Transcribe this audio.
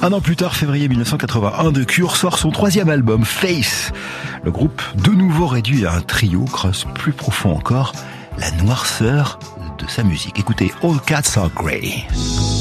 Un an plus tard, février 1981, The Cure sort son troisième album, Face. Le groupe, de nouveau réduit à un trio, creuse plus profond encore la noirceur de sa musique. Écoutez, All Cats Are Grey.